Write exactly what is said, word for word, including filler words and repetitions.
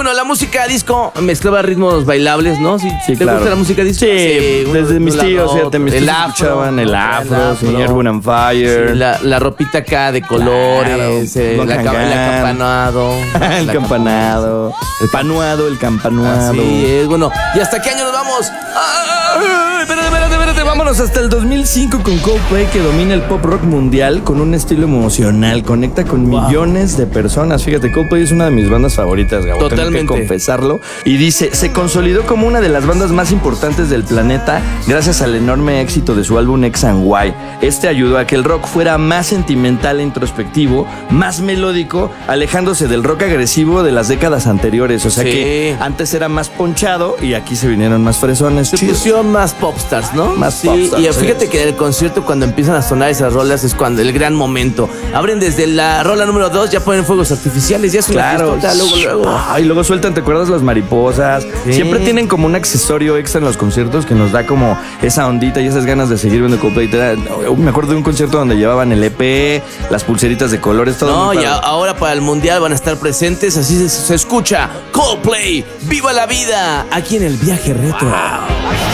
bueno, la música disco mezclaba ritmos bailables, ¿no? ¿Sí, Sí, ¿Te claro. gusta la música disco? Sí, uno- desde mis uno tíos, lado, fíjate, mis el tíos afro, escuchaban el afro, el afro. señor Gun and Fire. Sí, la, la ropita acá de colores, Claro, eh, Don la, ca- Hangán. el acampanado. el La campanado, el panuado, el campanuado. Así es, bueno. ¿Y hasta qué año nos vamos? ¡Ah! Espérate, espérate, espérate, vámonos hasta el dos mil cinco con Coldplay, que domina el pop rock mundial con un estilo emocional, conecta con Wow. millones de personas. Fíjate, Coldplay es una de mis bandas favoritas, Gabo. Totalmente. Tengo que confesarlo. Y dice, se consolidó como una de las bandas más importantes del planeta gracias al enorme éxito de su álbum X and Y. Este ayudó a que el rock fuera más sentimental e introspectivo, más melódico, alejándose del rock agresivo de las décadas anteriores. O sea Sí. que antes era más ponchado y aquí se vinieron más fresones. Se chidos. pusieron más popstars, ¿no? Más sí, popstars, y fíjate sí. que en el concierto cuando empiezan a sonar esas rolas es cuando el gran momento. Abren desde la rola número dos, ya ponen fuegos artificiales, ya es una Claro, fiestota, luego, luego. Ay, luego sueltan, ¿te acuerdas las mariposas? Sí. Siempre tienen como un accesorio extra en los conciertos que nos da como esa ondita y esas ganas de seguir viendo Coldplay. Te da- Me acuerdo de un concierto donde llevaban el E P, las pulseritas de colores, todo. No, muy y padre. a- ahora para el mundial van a estar presentes, así se, se escucha Coldplay, ¡viva la vida! Aquí en el viaje retro.